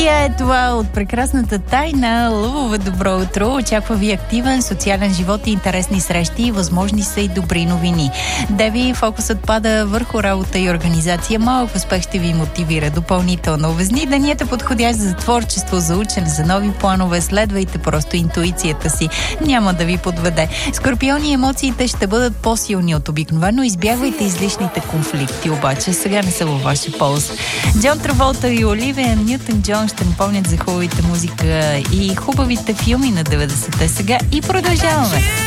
Лия е това от прекрасната тайна. Лъвове, добро утро. Очаква ви активен социален живот и интересни срещи. Възможни са и добри новини. Деви, фокусът пада върху работа и организация. Малък успех ще ви мотивира допълнително. Везни, денят е подходящ за творчество, за учене, за нови планове. Следвайте просто интуицията си. Няма да ви подведе. Скорпиони, емоциите ще бъдат по-силни от обикновено. Избягвайте излишните конфликти, обаче сега не са във ваша полза. Джон Траволта и Оливия Нютон-Джон ще напомнят за хубавите музика и хубавите филми на 90-те сега и продължаваме.